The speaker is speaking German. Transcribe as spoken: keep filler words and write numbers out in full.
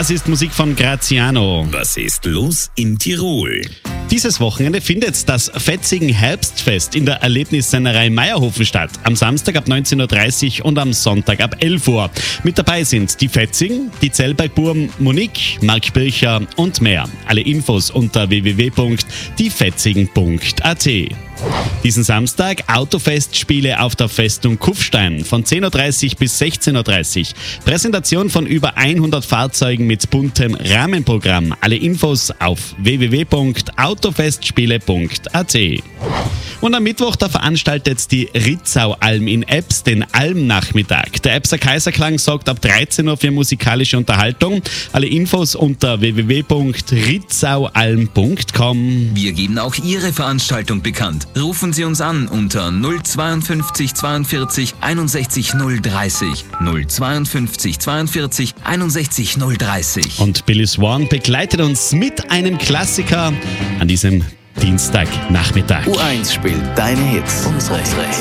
Das ist Musik von Graziano. Was ist los in Tirol? Dieses Wochenende findet das Fetzigen Herbstfest in der Erlebnissennerei Meierhofen statt. Am Samstag ab neunzehn Uhr dreißig und am Sonntag ab elf Uhr. Mit dabei sind die Fetzigen, die Zellbergbuben, Monique, Mark Bircher und mehr. Alle Infos unter w w w punkt die fetzigen punkt a t. Diesen Samstag Autofestspiele auf der Festung Kufstein von zehn Uhr dreißig bis sechzehn Uhr dreißig. Präsentation von über hundert Fahrzeugen mit buntem Rahmenprogramm. Alle Infos auf w w w punkt autofestspiele punkt a t. Und am Mittwoch, da veranstaltet die Ritzau-Alm in Ebbs den Almnachmittag. Der Ebbser Kaiserklang sorgt ab dreizehn Uhr für musikalische Unterhaltung. Alle Infos unter w w w punkt ritzaualm punkt com. Wir geben auch Ihre Veranstaltung bekannt. Rufen Sie uns an unter null zweiundfünfzig zweiundvierzig einundsechzig null dreißig. null zweiundfünfzig zweiundvierzig einundsechzig null dreißig. Und Billy Swan begleitet uns mit einem Klassiker an diesem Dienstagnachmittag. U eins spielt deine Hits, unsere Hits.